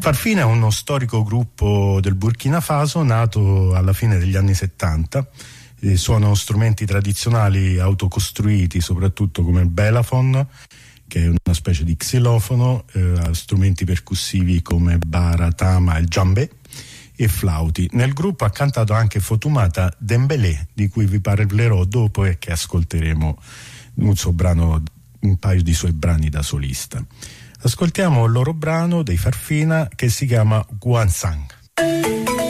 Farfina è uno storico gruppo del Burkina Faso nato alla fine degli anni 70. Suonano strumenti tradizionali autocostruiti, soprattutto come il belafon, che è una specie di xilofono, strumenti percussivi come bara, tama e djambé e flauti. Nel gruppo ha cantato anche Fatoumata Dembélé, di cui vi parlerò dopo e che ascolteremo un paio di suoi brani da solista. Ascoltiamo il loro brano dei Farfina che si chiama Guansang.